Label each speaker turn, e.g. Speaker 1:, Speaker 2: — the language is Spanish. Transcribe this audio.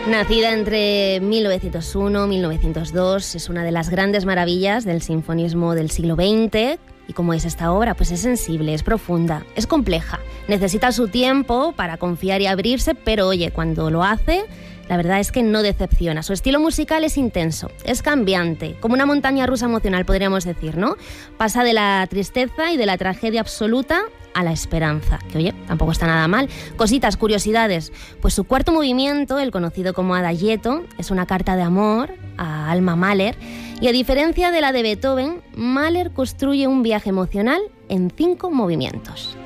Speaker 1: Nacida entre 1901 y 1902, es una de las grandes maravillas del sinfonismo del siglo XX. ¿Y cómo es esta obra? Pues es sensible, es profunda, es compleja. Necesita su tiempo para confiar y abrirse, pero oye, cuando lo hace, la verdad es que no decepciona. Su estilo musical es intenso, es cambiante, como una montaña rusa emocional, podríamos decir, ¿no? Pasa de la tristeza y de la tragedia absoluta a la esperanza, que oye, tampoco está nada mal. Cositas, curiosidades, pues su cuarto movimiento, el conocido como Adagietto, es una carta de amor a Alma Mahler, y a diferencia de la de Beethoven, Mahler construye un viaje emocional en 5 movimientos.